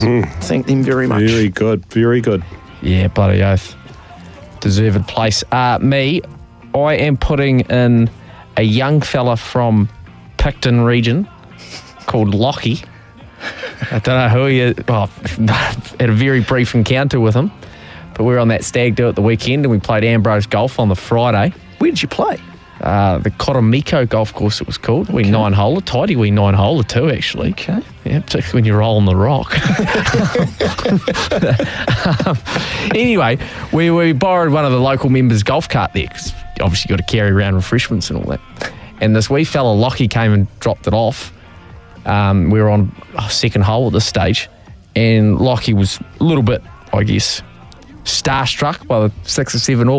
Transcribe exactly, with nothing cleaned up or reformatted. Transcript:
Mm. Thank them very much. Very good, very good. Yeah, bloody oath. Deserved place. Uh, me, I am putting in a young fella from Picton region called Lockie. I don't know who he is. Well, had a very brief encounter with him, but we were on that stag do at the weekend and we played Ambrose Golf on the Friday. Where did you play? Uh, the Koromiko golf course it was called. We Okay. nine hole, a tidy wee nine hole too, actually. Okay. Yeah, particularly when you roll on the rock. um, anyway, we, we borrowed one of the local members' golf cart there because obviously got to carry around refreshments and all that. And this wee fella, Lockie, came and dropped it off. Um, we were on a second hole at this stage, and Lockie was a little bit, I guess, starstruck by the six or seven all